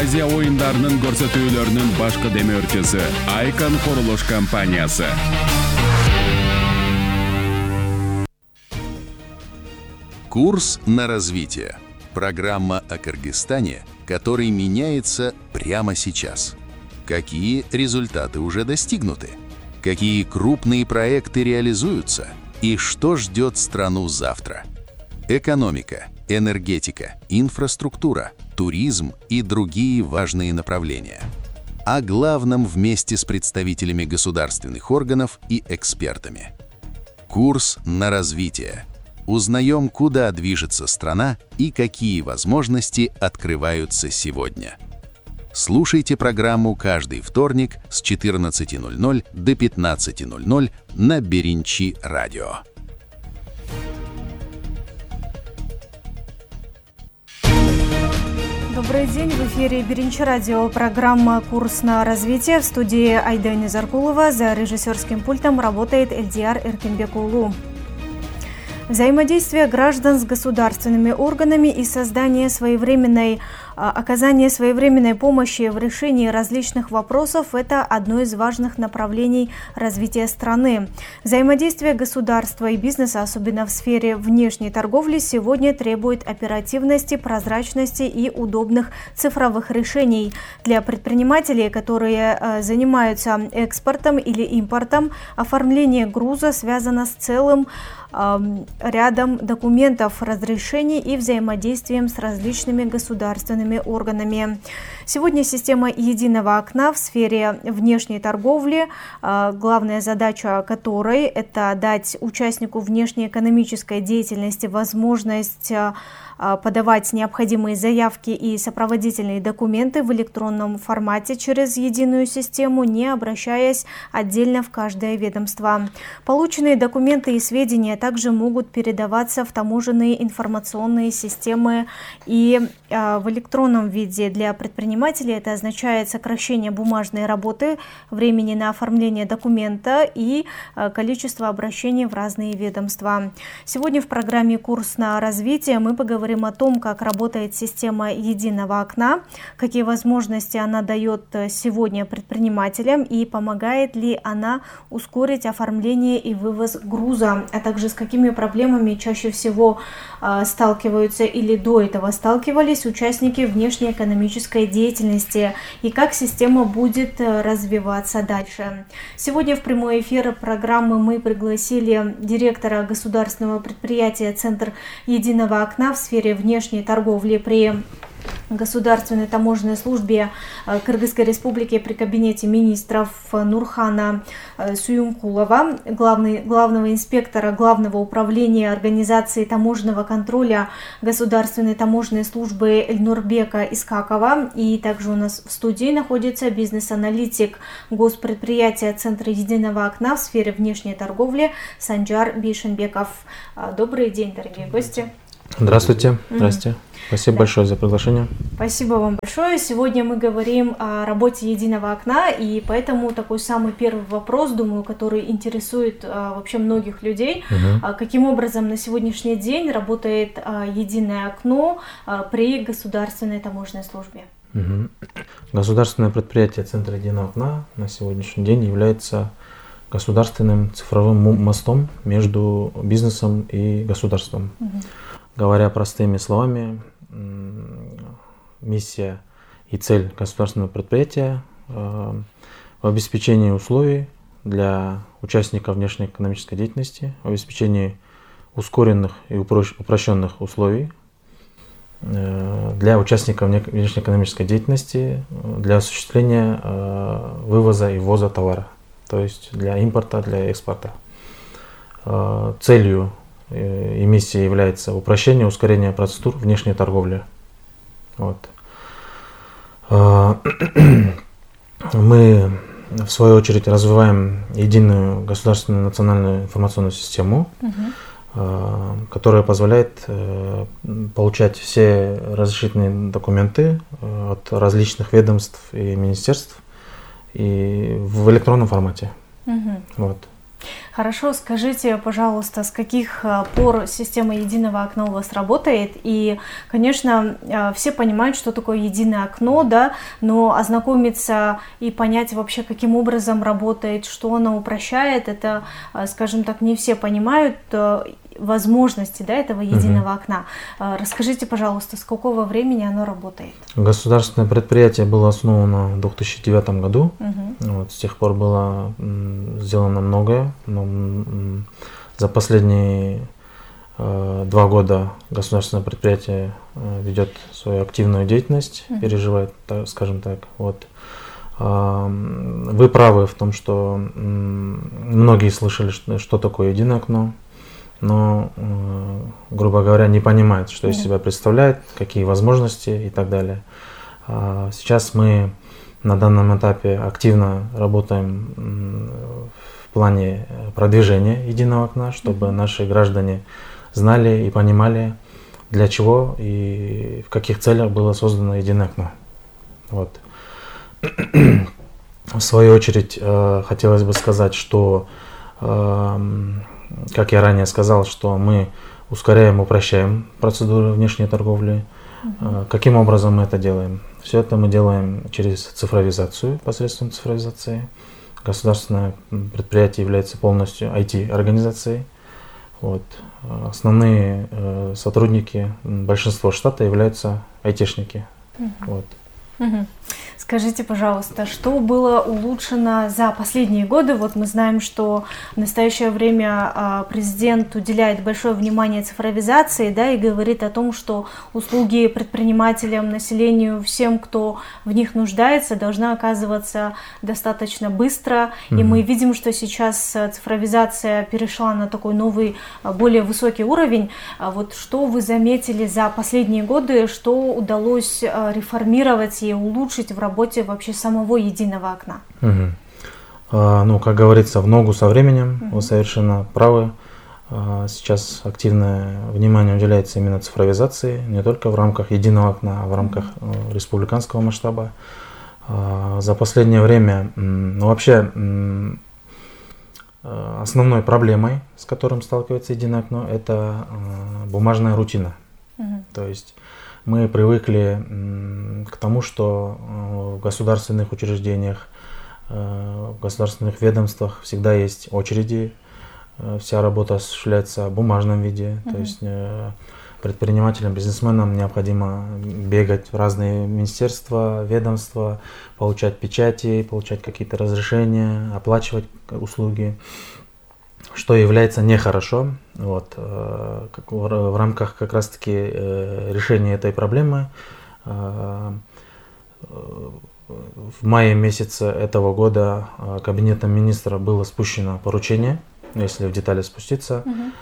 Азия оюндарынын көрсөтүүлөрүнүн башкы демөөрчүсү Айкон курулуш компаниясы. Курс на развитие. Программа о Кыргызстане, который меняется прямо сейчас. Какие результаты уже достигнуты? Какие крупные проекты реализуются? И что ждет страну завтра? Экономика, энергетика, инфраструктура, туризм и другие важные направления. О главном вместе с представителями государственных органов и экспертами. Курс на развитие. Узнаем, куда движется страна и какие возможности открываются сегодня. Слушайте программу каждый вторник с 14:00 до 15:00 на Беринчи радио. Добрый день, в эфире Беринчи радио, программа «Курс на развитие». В студии Айдана Заркулова, за режиссерским пультом работает Эльдияр Эркинбекулу. Взаимодействие граждан с государственными органами и оказание своевременной помощи в решении различных вопросов – это одно из важных направлений развития страны. Взаимодействие государства и бизнеса, особенно в сфере внешней торговли, сегодня требует оперативности, прозрачности и удобных цифровых решений. Для предпринимателей, которые занимаются экспортом или импортом, оформление груза связано с целым рядом документов, разрешений и взаимодействием с различными государственными органами. Сегодня система единого окна в сфере внешней торговли, главная задача которой – это дать участнику внешнеэкономической деятельности возможность подавать необходимые заявки и сопроводительные документы в электронном формате через единую систему, не обращаясь отдельно в каждое ведомство. Полученные документы и сведения также могут передаваться в таможенные информационные системы и в электронном виде. Для предпринимателей это означает сокращение бумажной работы, времени на оформление документа и количество обращений в разные ведомства. Сегодня в программе «Курс на развитие» мы поговорим о том, как работает система единого окна, какие возможности она дает сегодня предпринимателям и помогает ли она ускорить оформление и вывоз груза, а также с какими проблемами чаще всего сталкиваются или до этого сталкивались участники внешнеэкономической деятельности и как система будет развиваться дальше. Сегодня в прямой эфир программы мы пригласили директора государственного предприятия «Центр единого окна» в сфере внешней торговли при Государственной таможенной службе Кыргызской республики при кабинете министров Нурхана Суюмкулова, главного инспектора Главного управления организации таможенного контроля Государственной таможенной службы Эльнурбека Искакова. И также у нас в студии находится бизнес-аналитик госпредприятия Центра единого окна в сфере внешней торговли Санжар Бейшенбеков. Добрый день, дорогие гости. Здравствуйте. Здравствуйте. Спасибо большое за приглашение. Спасибо вам большое. Сегодня мы говорим о работе единого окна, и поэтому такой самый первый вопрос, думаю, который интересует вообще многих людей. Каким образом на сегодняшний день работает единое окно при Государственной таможенной службе? Государственное предприятие Центра единого окна на сегодняшний день является государственным цифровым мостом между бизнесом и государством. Говоря простыми словами, миссия и цель государственного предприятия в обеспечении условий для участников внешнеэкономической деятельности, в обеспечении ускоренных и упрощенных условий для участников внешнеэкономической деятельности для осуществления вывоза и ввоза товара, то есть для импорта, для экспорта. Целью и миссией является упрощение, ускорение процедур внешней торговли. Мы, в свою очередь, развиваем единую государственную национальную информационную систему, которая позволяет получать все разрешительные документы от различных ведомств и министерств и в электронном формате. Хорошо, скажите, пожалуйста, с каких пор система единого окна у вас работает? И, конечно, все понимают, что такое единое окно, да, но ознакомиться и понять вообще, каким образом работает, что оно упрощает, это, скажем так, не все понимают возможности, да, этого единого окна. Расскажите, пожалуйста, с какого времени оно работает? Государственное предприятие было основано в 2009 году. Вот, с тех пор было сделано многое. Но за последние 2 года государственное предприятие ведет свою активную деятельность, переживает, скажем так. Вот. Вы правы в том, что многие слышали, что такое единое окно, но, грубо говоря, не понимают, что из себя представляет, какие возможности и так далее. Сейчас мы на данном этапе активно работаем в плане продвижения единого окна, чтобы наши граждане знали и понимали, для чего и в каких целях было создано единое окно. Вот. В свою очередь, хотелось бы сказать, что как я ранее сказал, что мы ускоряем, упрощаем процедуры внешней торговли. Каким образом мы это делаем? Все это мы делаем через цифровизацию, посредством цифровизации. Государственное предприятие является полностью IT-организацией. Вот. Основные сотрудники, большинство штата являются айтишники. Вот. Скажите, пожалуйста, что было улучшено за последние годы? Вот мы знаем, что в настоящее время президент уделяет большое внимание цифровизации, да, и говорит о том, что услуги предпринимателям, населению, всем, кто в них нуждается, должна оказываться достаточно быстро. И мы видим, что сейчас цифровизация перешла на такой новый, более высокий уровень. Вот что вы заметили за последние годы, что удалось реформировать и улучшить в работе вообще самого единого окна? Ну, как говорится, в ногу со временем, вы совершенно правы. Сейчас активное внимание уделяется именно цифровизации, не только в рамках единого окна, а в рамках республиканского масштаба. За последнее время, ну, вообще, основной проблемой, с которым сталкивается единое окно, это бумажная рутина. То есть мы привыкли к тому, что в государственных учреждениях, в государственных ведомствах всегда есть очереди, вся работа осуществляется в бумажном виде. То есть предпринимателям, бизнесменам необходимо бегать в разные министерства, ведомства, получать печати, получать какие-то разрешения, оплачивать услуги, что является нехорошо. Вот. В рамках как раз-таки решения этой проблемы в мае месяце этого года Кабинетом министров было спущено поручение, если в детали спуститься,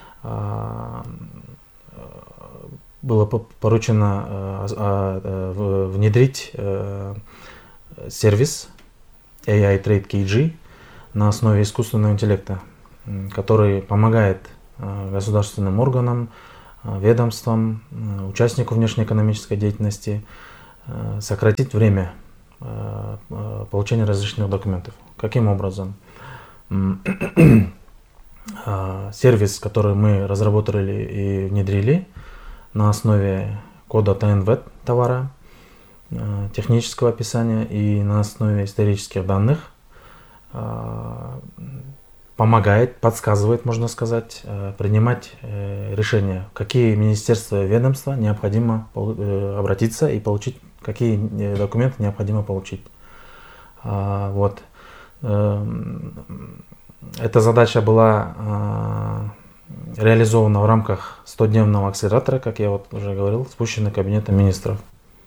было поручено внедрить сервис AI Trade KG на основе искусственного интеллекта, который помогает государственным органам, ведомствам, участнику внешнеэкономической деятельности сократить время получения различных документов. Каким образом? Сервис, который мы разработали и внедрили на основе кода ТНВ товара, технического описания и на основе исторических данных, помогает, подсказывает, можно сказать, принимать решения, в какие министерства и ведомства необходимо обратиться и получить, какие документы необходимо получить. Вот. Эта задача была реализована в рамках 100-дневного акселератора, как я вот уже говорил, спущенный Кабинетом министров.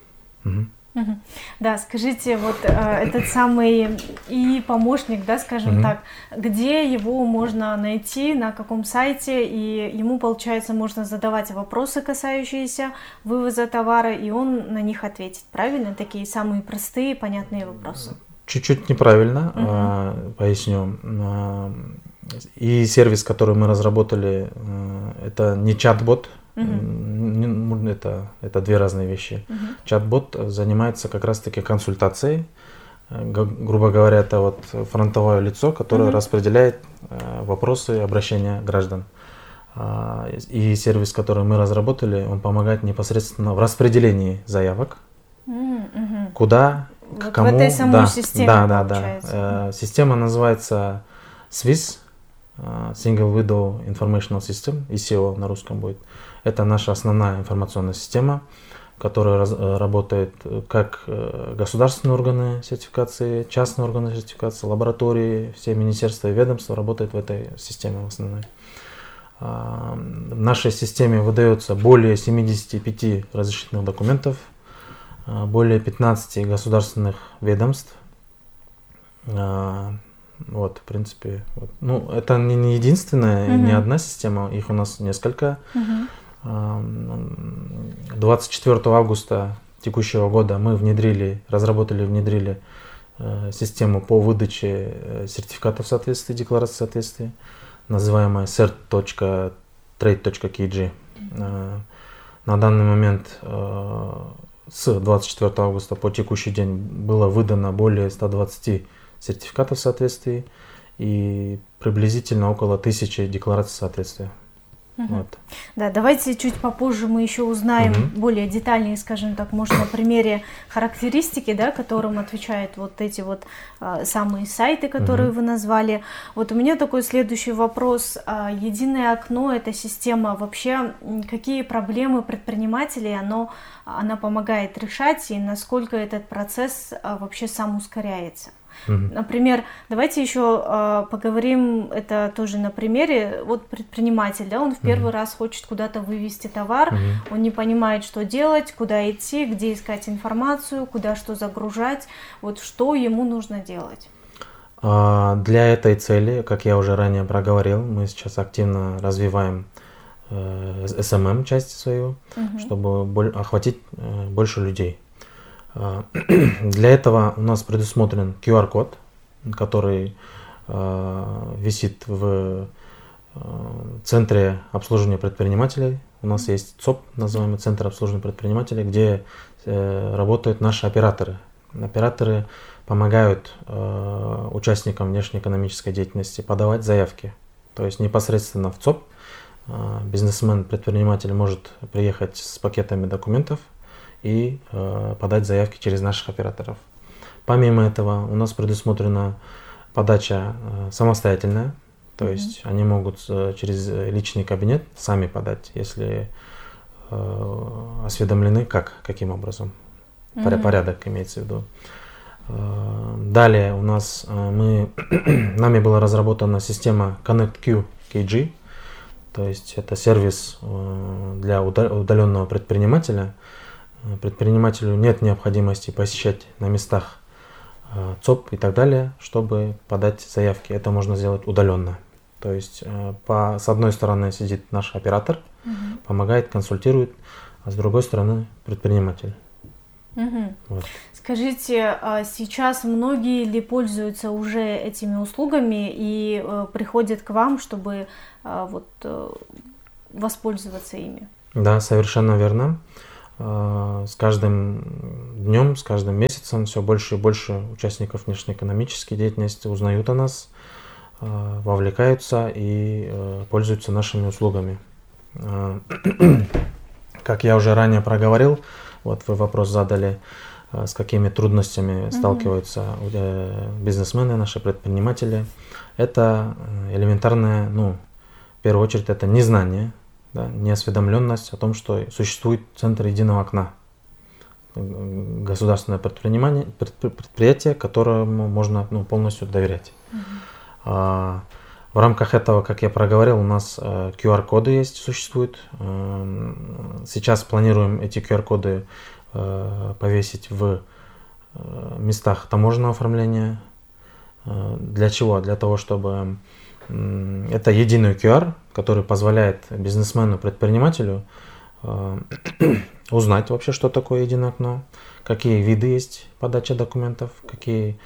Да, скажите, вот этот самый и помощник, да, скажем так, где его можно найти, на каком сайте, и ему, получается, можно задавать вопросы, касающиеся вывоза товара, и он на них ответит, правильно? Такие самые простые, понятные вопросы. Чуть-чуть неправильно, поясню. И сервис, который мы разработали, это не чат-бот, это две разные вещи. Чат-бот занимается как раз-таки консультацией грубо говоря, это вот фронтовое лицо, которое распределяет вопросы обращения граждан. И сервис, который мы разработали, он помогает непосредственно в распределении заявок, куда, к кому. В этой самой системе, да. Система называется SWIS, Single Window Informational System, ICO на русском будет. Это наша основная информационная система, которая работает как государственные органы сертификации, частные органы сертификации, лаборатории, все министерства и ведомства работают в этой системе в основной. В нашей системе выдается более 75 разрешительных документов, более 15 государственных ведомств. Вот, в принципе, вот. Ну, это не единственная, не одна система, их у нас несколько. 24 августа текущего года мы разработали систему по выдаче сертификатов соответствия, декларации соответствия, называемая cert.trade.kg. На данный момент с 24 августа по текущий день было выдано более 120 сертификатов соответствия и приблизительно около 1000 деклараций соответствия. Вот. Да, давайте чуть попозже мы еще узнаем более детальнее, скажем так, может, на примере характеристики, да, которым отвечают вот эти вот самые сайты, которые вы назвали. Вот у меня такой следующий вопрос. Единое окно, эта система, вообще какие проблемы предпринимателей она помогает решать, и насколько этот процесс вообще сам ускоряется? Например, давайте еще поговорим, это тоже на примере, вот предприниматель, да, он в первый раз хочет куда-то вывести товар, он не понимает, что делать, куда идти, где искать информацию, куда что загружать, вот что ему нужно делать? Для этой цели, как я уже ранее проговорил, мы сейчас активно развиваем SMM часть свою, чтобы охватить больше людей. Для этого у нас предусмотрен QR-код, который висит в центре обслуживания предпринимателей. У нас есть ЦОП, называемый Центр обслуживания предпринимателей, где работают наши операторы. Операторы помогают участникам внешнеэкономической деятельности подавать заявки. То есть непосредственно в ЦОП бизнесмен, предприниматель может приехать с пакетами документов и подать заявки через наших операторов. Помимо этого у нас предусмотрена подача самостоятельная, то есть они могут через личный кабинет сами подать, если осведомлены, каким образом, порядок имеется в виду. Далее у нас нами была разработана система ConnectQ KG, то есть это сервис для удаленного предпринимателя. Предпринимателю нет необходимости посещать на местах ЦОП и так далее, чтобы подать заявки. Это можно сделать удаленно. То есть с одной стороны сидит наш оператор, помогает, консультирует, а с другой стороны предприниматель. Вот. Скажите, сейчас многие ли пользуются уже этими услугами и приходят к вам, чтобы воспользоваться ими? Да, совершенно верно. С каждым днем, с каждым месяцем все больше и больше участников внешнеэкономической деятельности узнают о нас, вовлекаются и пользуются нашими услугами. Как я уже ранее проговорил, вот вы вопрос задали, с какими трудностями сталкиваются бизнесмены, наши предприниматели. Это элементарное, в первую очередь, это незнание, неосведомленность о том, что существует Центр единого окна, государственное предприятие, которому можно полностью доверять. В рамках этого, как я проговорил, у нас QR-коды существуют. Сейчас планируем эти QR-коды повесить в местах таможенного оформления. Для чего? Для того, чтобы это единый QR, который позволяет бизнесмену, предпринимателю узнать вообще, что такое единое окно, какие виды есть подачи документов, какие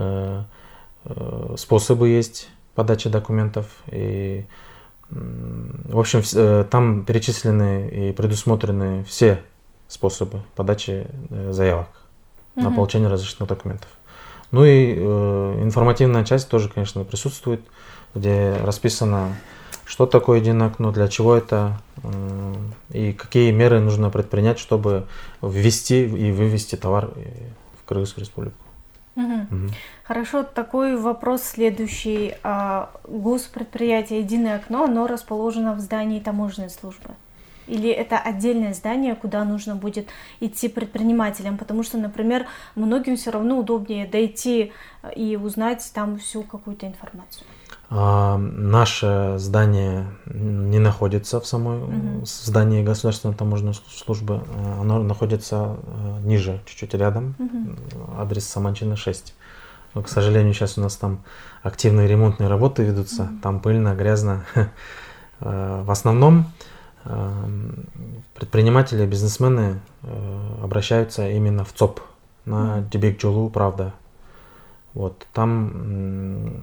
способы есть подачи документов. И, в общем, там перечислены и предусмотрены все способы подачи заявок на получение различных документов. Ну и информативная часть тоже, конечно, присутствует, где расписано, что такое единое окно, для чего это и какие меры нужно предпринять, чтобы ввести и вывести товар в Кыргызскую республику. Хорошо, такой вопрос следующий. Госпредприятие «Единое окно», оно расположено в здании таможенной службы? Или это отдельное здание, куда нужно будет идти предпринимателям? Потому что, например, многим все равно удобнее дойти и узнать там всю какую-то информацию. Наше здание не находится в самой здании Государственной таможенной службы. Оно находится ниже, чуть-чуть рядом. Адрес Саманчина, 6. Но, к сожалению, сейчас у нас там активные ремонтные работы ведутся. Там пыльно, грязно. В основном предприниматели, бизнесмены обращаются именно в ЦОП на Дибек-Джолу, правда. Вот там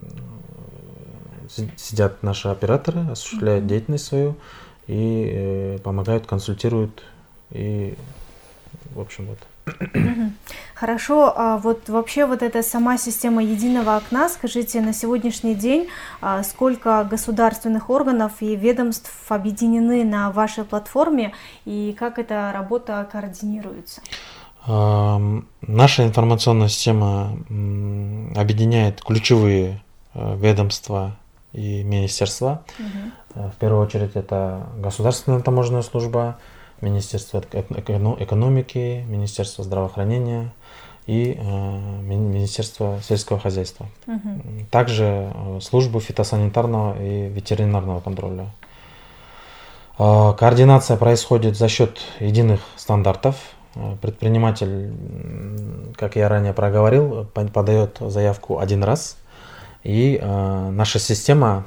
сидят наши операторы, осуществляют деятельность свою и помогают, консультируют и, в общем, вот. Хорошо, а вот вообще вот эта сама система единого окна, скажите, на сегодняшний день сколько государственных органов и ведомств объединены на вашей платформе и как эта работа координируется? Наша информационная система объединяет ключевые ведомства и министерства. В первую очередь это Государственная таможенная служба, Министерство экономики, Министерство здравоохранения и Министерство сельского хозяйства. Также службы фитосанитарного и ветеринарного контроля. Координация происходит за счет единых стандартов. Предприниматель, как я ранее проговорил, подает заявку один раз. И наша система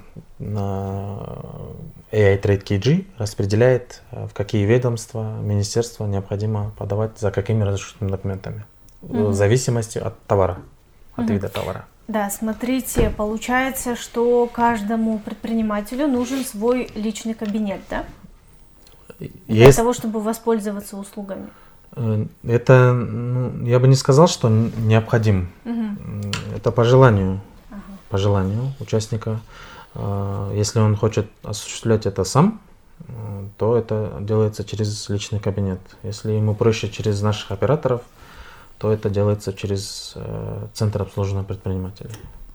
AI Trade KG распределяет, в какие ведомства, министерства необходимо подавать, за какими разрешительными документами, в зависимости от товара, от вида товара. Да, смотрите, получается, что каждому предпринимателю нужен свой личный кабинет, да? Для того, чтобы воспользоваться услугами. Это, я бы не сказал, что необходим. Это по желанию. По желанию участника. Если он хочет осуществлять это сам, то это делается через личный кабинет. Если ему проще через наших операторов, то это делается через центр обслуживания предпринимателей.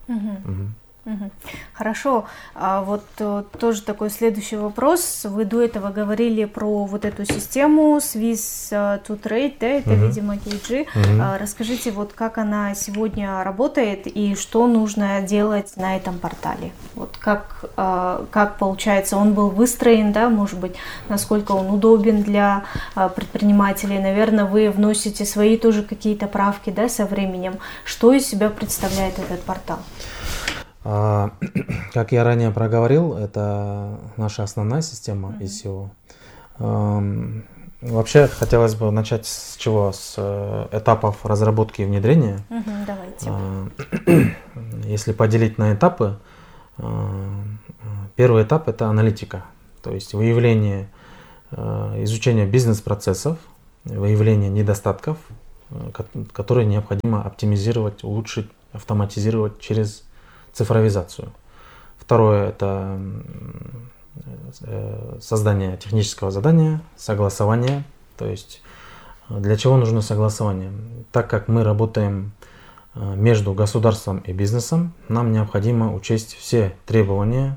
Хорошо. Вот тоже такой следующий вопрос. Вы до этого говорили про вот эту систему Swiss to Trade, да, это, видимо, KG. Расскажите, вот как она сегодня работает и что нужно делать на этом портале? Вот как получается, он был выстроен, да, может быть, насколько он удобен для предпринимателей? Наверное, вы вносите свои тоже какие-то правки, да, со временем. Что из себя представляет этот портал? Как я ранее проговорил, это наша основная система ICO. Вообще хотелось бы начать с чего? С этапов разработки и внедрения. Давайте. Если поделить на этапы, первый этап – это аналитика, то есть выявление, изучение бизнес-процессов, выявление недостатков, которые необходимо оптимизировать, улучшить, автоматизировать через цифровизацию. Второе – это создание технического задания, согласование. То есть для чего нужно согласование? Так как мы работаем между государством и бизнесом, нам необходимо учесть все требования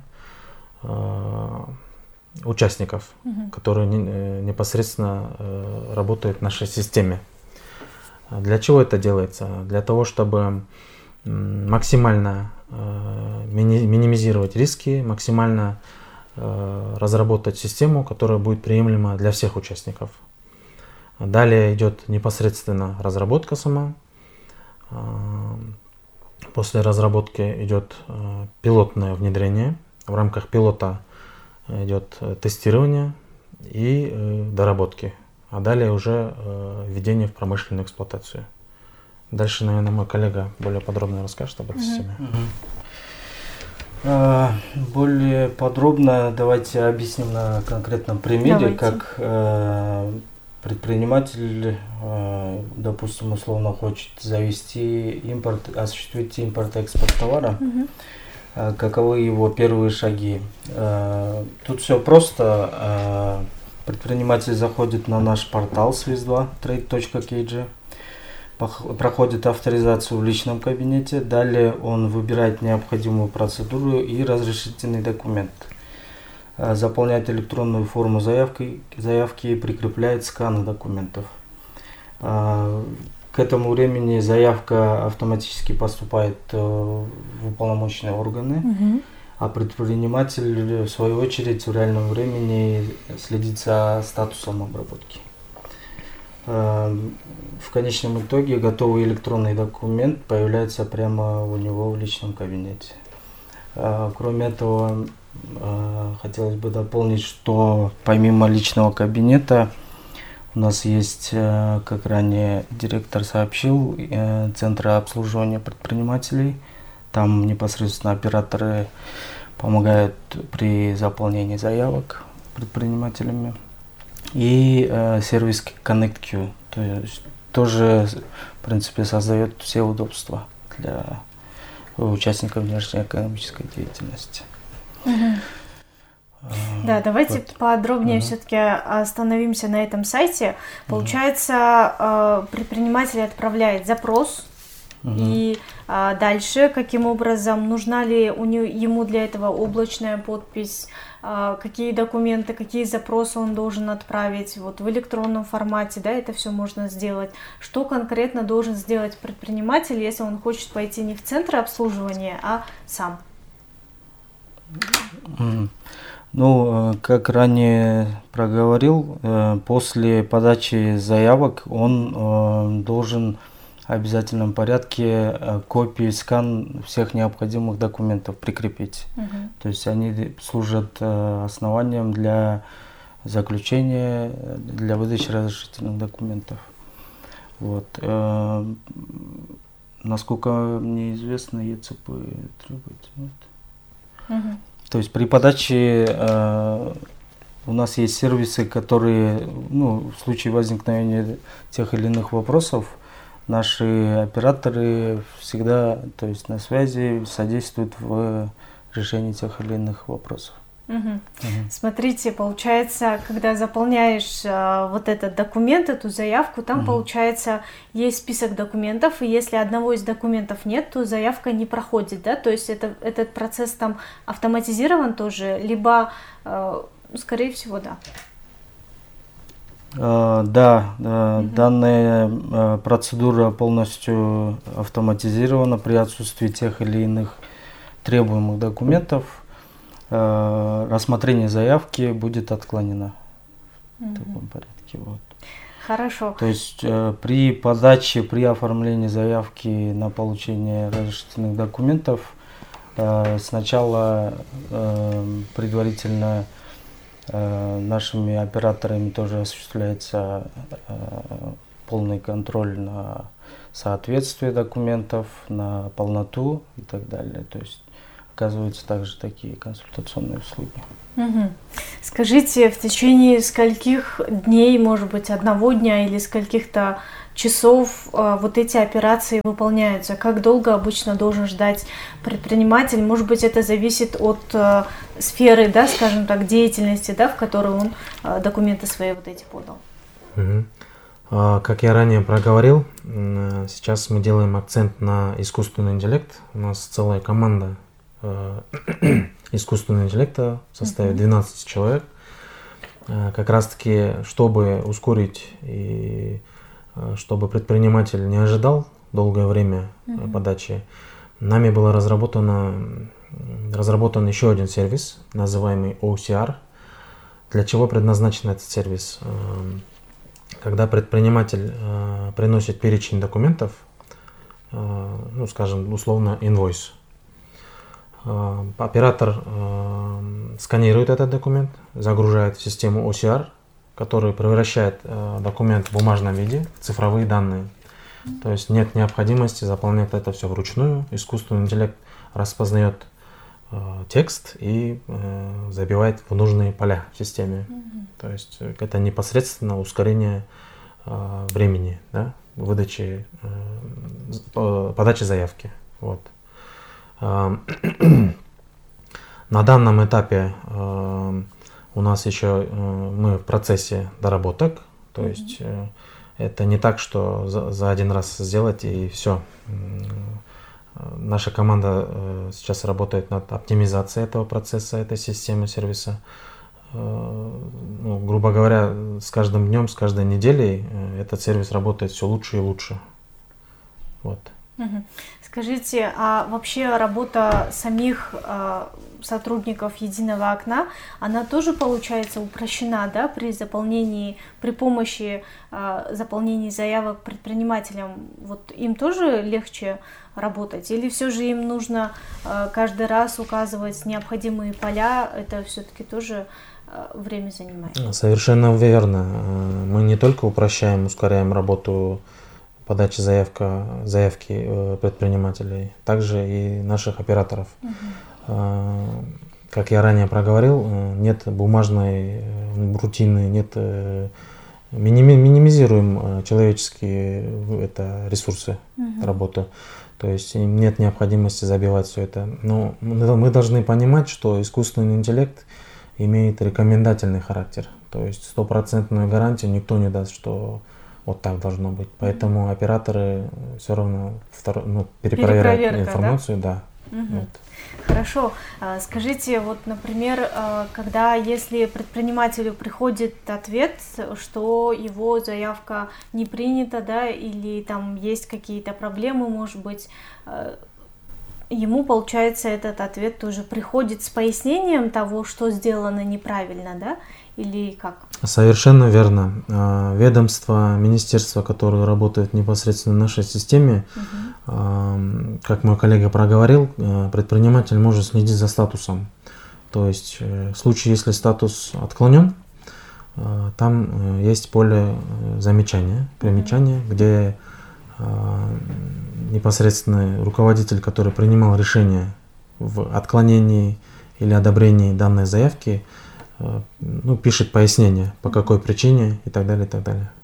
участников, которые непосредственно работают в нашей системе. Для чего это делается? Для того, чтобы максимально минимизировать риски, максимально разработать систему, которая будет приемлема для всех участников. Далее идет непосредственно разработка сама. После разработки идет пилотное внедрение. В рамках пилота идет тестирование и доработки. А далее уже введение в промышленную эксплуатацию. Дальше, наверное, мой коллега более подробно расскажет об этой системе. Более подробно давайте объясним на конкретном примере, как предприниматель, допустим, условно хочет осуществить импорт-экспорт товара, каковы его первые шаги? Тут все просто. Предприниматель заходит на наш портал SWIS2 trade.kg, проходит авторизацию в личном кабинете, далее он выбирает необходимую процедуру и разрешительный документ. Заполняет электронную форму заявки и прикрепляет скан документов. К этому времени заявка автоматически поступает в уполномоченные органы, а предприниматель, в свою очередь, в реальном времени следит за статусом обработки. В конечном итоге готовый электронный документ появляется прямо у него в личном кабинете. Кроме этого, хотелось бы дополнить, что помимо личного кабинета у нас есть, как ранее директор сообщил, центры обслуживания предпринимателей. Там непосредственно операторы помогают при заполнении заявок предпринимателями. И сервис ConnectQ, то есть тоже, в принципе, создает все удобства для участников внешнеэкономической деятельности. Да, давайте подробнее все-таки остановимся на этом сайте. Получается, предприниматель отправляет запрос, и дальше, каким образом, нужна ли ему для этого облачная подпись, какие документы, какие запросы он должен отправить вот в электронном формате, да, это все можно сделать. Что конкретно должен сделать предприниматель, если он хочет пойти не в центр обслуживания, а сам? Ну, как ранее проговорил, после подачи заявок он должен в обязательном порядке копии, скан всех необходимых документов прикрепить. То есть они служат основанием для заключения, для выдачи разрешительных документов. Вот. Насколько мне известно, ЕЦП требует. То есть при подаче у нас есть сервисы, которые, ну, в случае возникновения тех или иных вопросов, наши операторы всегда, то есть на связи, содействуют в решении тех или иных вопросов. Смотрите, получается, когда заполняешь вот этот документ, эту заявку, там, получается, есть список документов, и если одного из документов нет, то заявка не проходит, да? То есть этот процесс там автоматизирован тоже, либо, скорее всего, да. Данная процедура полностью автоматизирована при отсутствии тех или иных требуемых документов. Рассмотрение заявки будет отклонено в таком порядке. Вот. Хорошо. То есть при подаче, при оформлении заявки на получение разрешительных документов сначала предварительно нашими операторами тоже осуществляется полный контроль на соответствие документов, на полноту и так далее. То есть оказываются также такие консультационные услуги. Скажите, в течение скольких дней, может быть, одного дня или скольких-то часов вот эти операции выполняются? Как долго обычно должен ждать предприниматель? Может быть, это зависит от сферы, да, скажем так, деятельности, да, в которой он документы свои вот эти подал. Как я ранее проговорил, сейчас мы делаем акцент на искусственный интеллект. У нас целая команда искусственного интеллекта в составе 12 человек. Как раз таки, чтобы ускорить и чтобы предприниматель не ожидал долгое время подачи, нами был разработан еще один сервис, называемый OCR. Для чего предназначен этот сервис? Когда предприниматель приносит перечень документов, ну, скажем, условно, инвойс, оператор сканирует этот документ, загружает в систему OCR, который превращает документ в бумажном виде, в цифровые данные. То есть нет необходимости заполнять это все вручную. Искусственный интеллект распознает текст и забивает в нужные поля в системе. То есть это непосредственно ускорение времени, да, выдачи, подачи заявки. Вот. На данном этапе у нас еще мы в процессе доработок, то есть это не так, что за один раз сделать и все. Наша команда сейчас работает над оптимизацией этого процесса, этой системы сервиса. Ну, грубо говоря, с каждым днем, с каждой неделей этот сервис работает все лучше и лучше. Вот. Скажите, а вообще работа самих сотрудников Единого окна, она тоже получается упрощена, да, при помощи заполнения заявок предпринимателям? Вот им тоже легче работать? Или все же им нужно каждый раз указывать необходимые поля? Это все-таки тоже время занимает? Совершенно верно. Мы не только упрощаем, ускоряем работу подачи заявки предпринимателей, также и наших операторов. Как я ранее проговорил, нет бумажной рутины, нет, минимизируем человеческие ресурсы работы. То есть нет необходимости забивать все это. Но мы должны понимать, что искусственный интеллект имеет рекомендательный характер. То есть стопроцентную гарантию никто не даст, что вот так должно быть. Поэтому операторы все равно перепроверяют информацию. Да? Вот. Хорошо. Скажите, вот, например, если предпринимателю приходит ответ, что его заявка не принята, да, или там есть какие-то проблемы, может быть, ему, получается, этот ответ тоже приходит с пояснением того, что сделано неправильно, да, или как? Совершенно верно. Ведомства, министерства, которые работают непосредственно в нашей системе, как мой коллега проговорил, предприниматель может следить за статусом. То есть в случае, если статус отклонен, там есть поле замечания, примечания, где непосредственно руководитель, который принимал решение в отклонении или одобрении данной заявки, пишет пояснение, по какой причине и так далее, и так далее.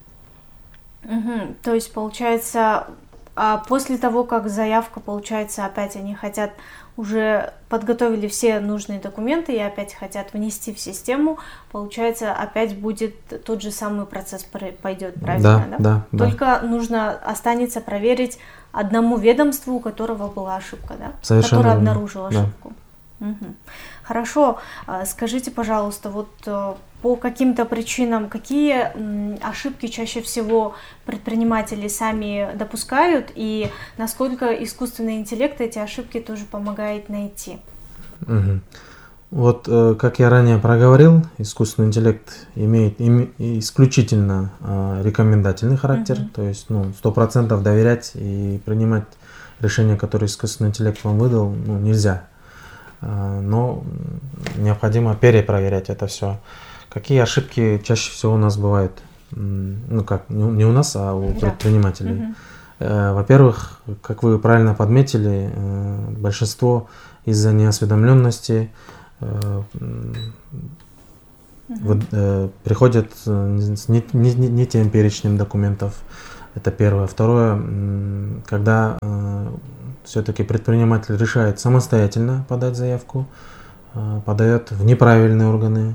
То есть, получается, после того, как заявка, получается, опять они хотят, уже подготовили все нужные документы и опять хотят внести в систему, получается, опять будет тот же самый процесс пойдет, правильно? Да. Только останется проверить одному ведомству, у которого была ошибка, да? Совершенно которое верно. обнаружило ошибку. Хорошо. Скажите, пожалуйста, вот по каким-то причинам, какие ошибки чаще всего предприниматели сами допускают и насколько искусственный интеллект эти ошибки тоже помогает найти? Вот, как я ранее проговорил, искусственный интеллект имеет исключительно рекомендательный характер, то есть 100% доверять и принимать решения, которые искусственный интеллект вам выдал, нельзя. Но необходимо перепроверять это все. Какие ошибки чаще всего у нас бывают? Не у нас, а у предпринимателей. Во-первых, как вы правильно подметили, большинство из-за неосведомленности приходят с не тем перечнем документов. Это первое. Второе, когда все-таки предприниматель решает самостоятельно подать заявку, подает в неправильные органы,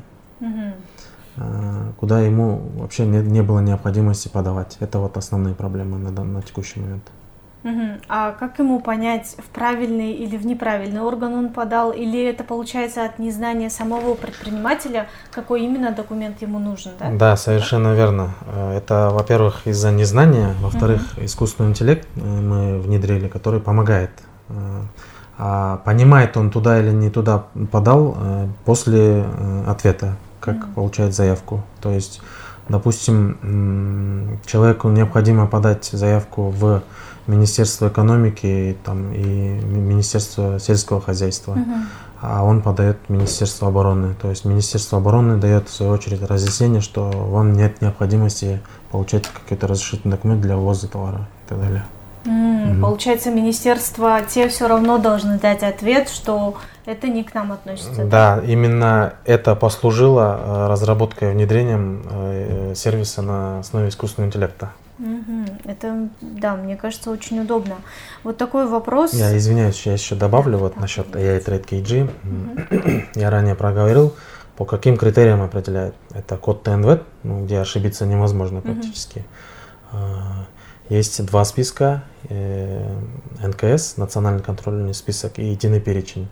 куда ему вообще не было необходимости подавать. Это вот основные проблемы на текущий момент. А как ему понять, в правильный или в неправильный орган он подал, или это получается от незнания самого предпринимателя, какой именно документ ему нужен, да? Да, совершенно верно. Это, во-первых, из-за незнания, во-вторых, искусственный интеллект мы внедрили, который помогает. А понимает он туда или не туда подал после ответа, как получает заявку. То есть, допустим, человеку необходимо подать заявку в Министерство экономики и Министерство сельского хозяйства, а он подает в Министерство обороны. То есть Министерство обороны дает в свою очередь разъяснение, что вам нет необходимости получать какой-то разрешительный документ для ввоза товара и так далее. Получается, министерства те все равно должны дать ответ, что это не к нам относится. Да, именно это послужило разработкой и внедрением сервиса на основе искусственного интеллекта. Это, да, мне кажется, очень удобно. Вот такой вопрос. Я извиняюсь, я еще добавлю вот насчет AI Trade KG. Я ранее проговорил, по каким критериям определяют. Это код ТНВ, где ошибиться невозможно практически. Есть два списка, НКС, национальный контрольный список, и единый перечень.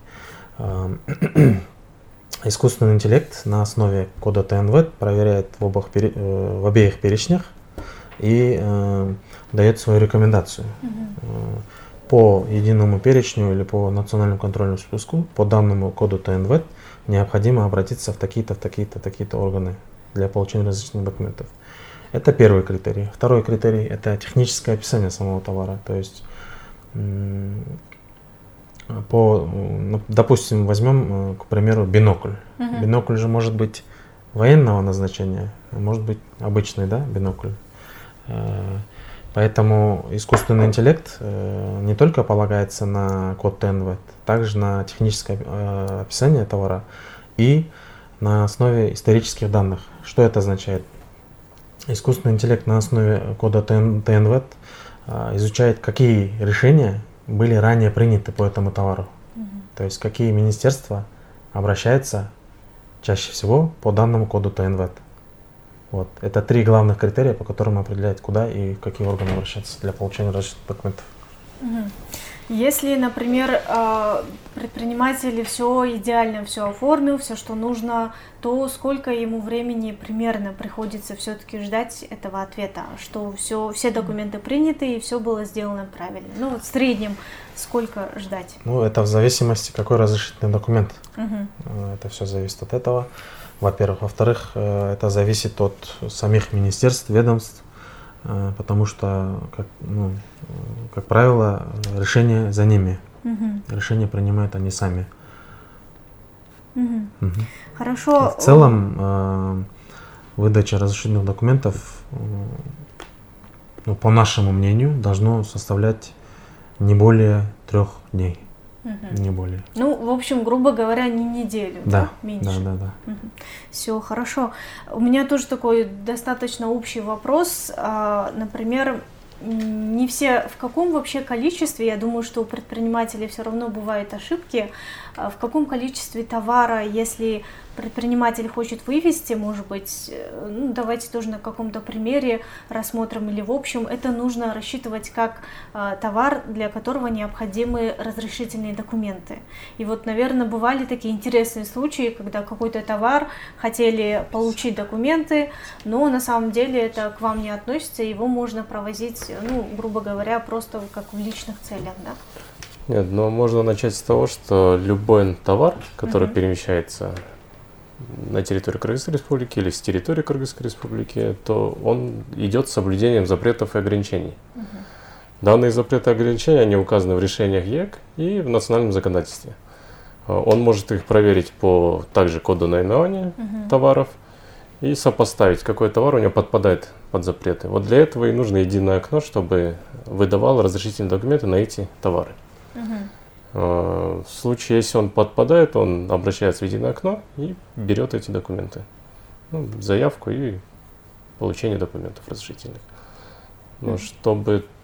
Искусственный интеллект на основе кода ТНВ проверяет в обеих перечнях и дает свою рекомендацию. По единому перечню или по национальному контрольному списку, по данному коду ТНВ необходимо обратиться в такие-то органы для получения различных документов. Это первый критерий. Второй критерий – это техническое описание самого товара. То есть, допустим, возьмем, к примеру, бинокль. Бинокль же может быть военного назначения, а может быть обычный, да, бинокль. Поэтому искусственный интеллект не только полагается на код ТНВ, также на техническое описание товара и на основе исторических данных. Что это означает? Искусственный интеллект на основе кода ТНВ изучает, какие решения были ранее приняты по этому товару. То есть какие министерства обращаются чаще всего по данному коду ТНВ. Вот. Это три главных критерия, по которым определяет, куда и в какие органы обращаться для получения различных документов. Если, например, предприниматель все идеально все оформил, все, что нужно, то сколько ему времени примерно приходится все-таки ждать этого ответа, что все документы приняты и все было сделано правильно? Ну, вот в среднем сколько ждать? Ну, это в зависимости, какой разрешительный документ. Это все зависит от этого, во-первых. Во-вторых, это зависит от самих министерств, ведомств, потому что, как правило, решение за ними. Решение принимают они сами. Хорошо. В целом, выдача разрешительных документов, по нашему мнению, должно составлять не более 3 дней. Не более. Ну, в общем, грубо говоря, не неделю, да? Меньше. Да. Все хорошо. У меня тоже такой достаточно общий вопрос. Например, не все, в каком вообще количестве, я думаю, что у предпринимателей все равно бывают ошибки, в каком количестве товара, если предприниматель хочет вывести, может быть, давайте тоже на каком-то примере рассмотрим, или в общем, это нужно рассчитывать как товар, для которого необходимы разрешительные документы. И вот, наверное, бывали такие интересные случаи, когда какой-то товар хотели получить документы, но на самом деле это к вам не относится, его можно провозить, грубо говоря, просто как в личных целях, да? Нет, но можно начать с того, что любой товар, который перемещается на территории Кыргызской республики или с территории Кыргызской республики, то он идет с соблюдением запретов и ограничений. Данные запреты и ограничения, они указаны в решениях ЕК и в национальном законодательстве. Он может их проверить по также коду наименования товаров и сопоставить, какой товар у него подпадает под запреты. Вот для этого и нужно единое окно, чтобы выдавало разрешительные документы на эти товары. В случае, если он подпадает, он обращается в единое окно и берет эти документы. Заявку и получение документов разрешительных. Но чтобы